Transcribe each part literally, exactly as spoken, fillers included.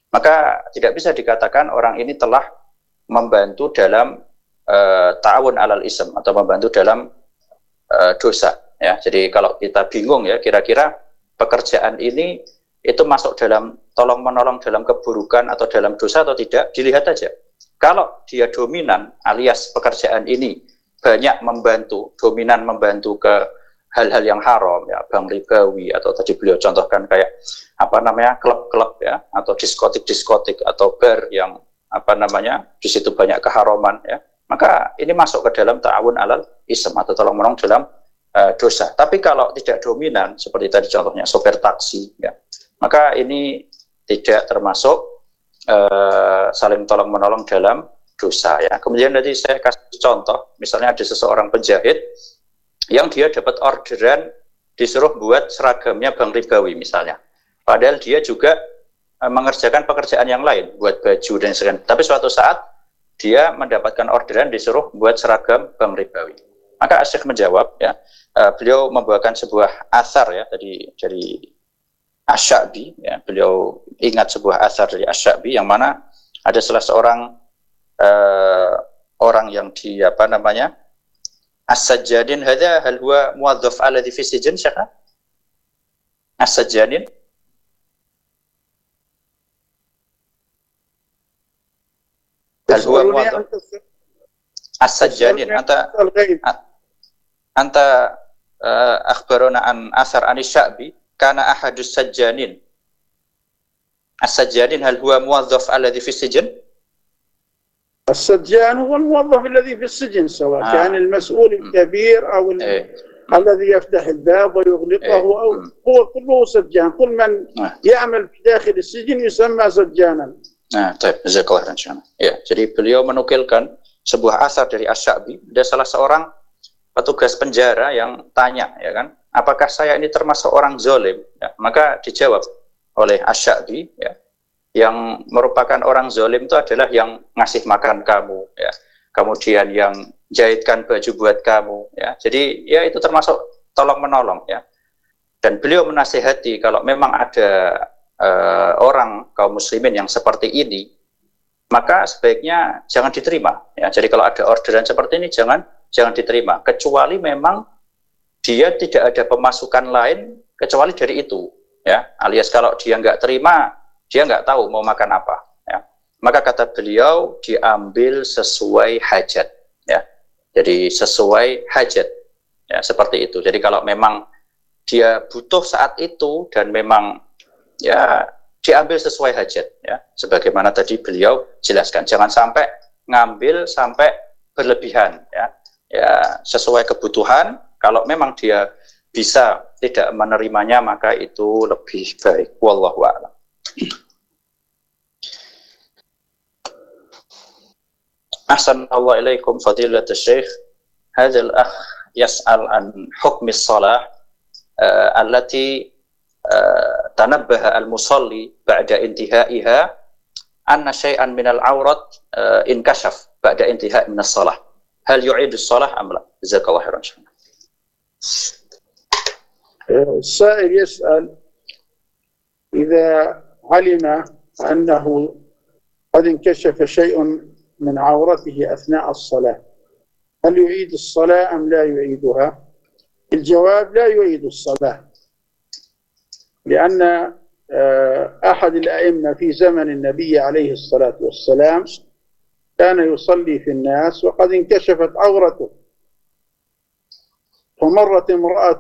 maka tidak bisa dikatakan orang ini telah membantu dalam uh, ta'awun alal ism atau membantu dalam uh, dosa. Ya, jadi kalau kita bingung ya, kira-kira pekerjaan ini itu masuk dalam tolong menolong dalam keburukan atau dalam dosa atau tidak, dilihat aja. Kalau dia dominan alias pekerjaan ini banyak membantu, dominan membantu ke hal-hal yang haram, ya, bank ribawi, atau tadi beliau contohkan kayak apa namanya klub-klub ya, atau diskotik-diskotik atau bar yang apa namanya di situ banyak keharaman ya, maka ini masuk ke dalam ta'awun alal ism atau tolong menolong dalam uh, dosa. Tapi kalau tidak dominan seperti tadi contohnya sopir taksi ya, maka ini tidak termasuk uh, saling tolong menolong dalam dosa ya. Kemudian tadi saya kasih contoh, misalnya ada seseorang penjahit yang dia dapat orderan disuruh buat seragamnya bank ribawi misalnya, padahal dia juga uh, mengerjakan pekerjaan yang lain, buat baju dan sebagainya, tapi suatu saat dia mendapatkan orderan disuruh buat seragam bank ribawi. Maka Syekh menjawab ya, uh, beliau membawakan sebuah asar ya tadi dari Asy-Sya'bi ya, beliau ingat sebuah asar dari Asy-Sya'bi yang mana ada salah seorang uh, orang yang di apa namanya As-Sajjadin, hadza hal huwa muwazzaf alladhi fi sijn Syekh? As-Sajjadin? Hal huwa muwazzaf As-Sajjadin anta anta uh, akhbarana an asar Anis-Sya'bi kana ahadus sajjanin. As-Sajjadin hal huwa muwazzaf alladhi fi sijn? السجان هو الموظف الذي في السجن سواء آه. كان المسؤول الكبير أو إيه. الذي يفتح الباب ويغلقه إيه. أو هو كله سجان. كل من آه. يعمل في داخل السجن يسمى سجانا. Nah, baik, jazakallah khairan. Ya, jadi beliau menukilkan sebuah asar dari Asy-Sya'bi, ada salah seorang petugas penjara yang tanya, ya kan, apakah saya ini termasuk orang zalim? Ya, maka dijawab oleh Asy-Sya'bi, ya, yang merupakan orang zalim itu adalah yang ngasih makan kamu, ya, kemudian yang jahitkan baju buat kamu, ya. Jadi ya itu termasuk tolong menolong, ya. Dan beliau menasihati kalau memang ada uh, orang kaum muslimin yang seperti ini, maka sebaiknya jangan diterima, ya. Jadi kalau ada orderan seperti ini jangan jangan diterima, kecuali memang dia tidak ada pemasukan lain kecuali dari itu, ya. Alias kalau dia nggak terima, dia nggak tahu mau makan apa, ya. Maka kata beliau diambil sesuai hajat, ya. Jadi sesuai hajat, ya, seperti itu. Jadi kalau memang dia butuh saat itu dan memang ya diambil sesuai hajat, ya. Sebagaimana tadi beliau jelaskan, jangan sampai ngambil sampai berlebihan, ya. Ya sesuai kebutuhan. Kalau memang dia bisa tidak menerimanya maka itu lebih baik. Wallahu a'lam. أحسن الله إليكم فضيلة الشيخ. هذا الأخ يسأل عن حكم الصلاة آه التي آه تنبه المصلي بعد انتهائها أن شيئا من العورة آه انكشف بعد انتهاء من الصلاة، هل يعيد الصلاة أم لا؟ جزاك الله خيرا. السائل يسأل إذا علم أنه قد انكشف شيء من عورته أثناء الصلاة هل يعيد الصلاة أم لا يعيدها؟ الجواب لا يعيد الصلاة، لأن أحد الأئمة في زمن النبي عليه الصلاة والسلام كان يصلي في الناس وقد انكشفت عورته، فمرت امرأة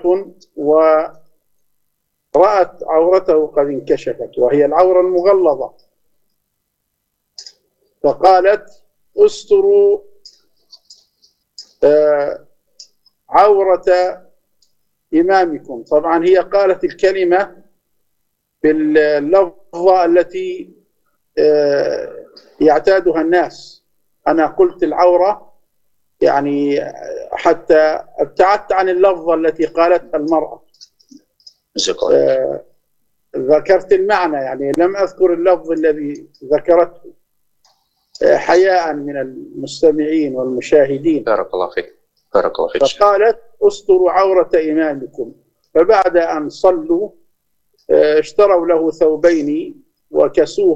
ورأت عورته قد انكشفت وهي العورة المغلظة، فقالت استروا آه عورة إمامكم. طبعا هي قالت الكلمة باللفظة التي آه يعتادها الناس، أنا قلت العورة يعني حتى ابتعدت عن اللفظة التي قالتها المرأة، آه ذكرت المعنى يعني لم أذكر اللفظ الذي ذكرته حياء من المستمعين والمشاهدين. بارك الله فيك. بارك الله فيك. فقالت استروا عورة إمامكم، فبعد أن صلوا اشتروا له ثوبين وكسوه